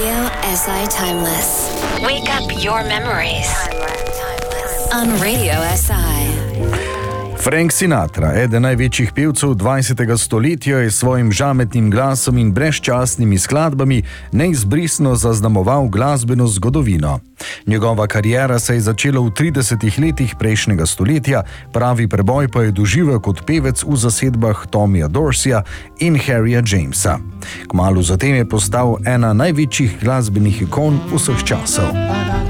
Radio SI Timeless. Wake up your memories. On Radio SI. Frank Sinatra, eden največjih pevcev 20. stoletja, je svojim žametnim glasom in brezčasnimi skladbami neizbrisno zaznamoval glasbeno zgodovino. Njegova kariera se je začela v 30. letih prejšnjega stoletja, pravi preboj pa je doživel kot pevec v zasedbah Tommyja Dorseyja in Harryja Jamesa. Kmalu zatem je postal ena največjih glasbenih ikon vseh časov.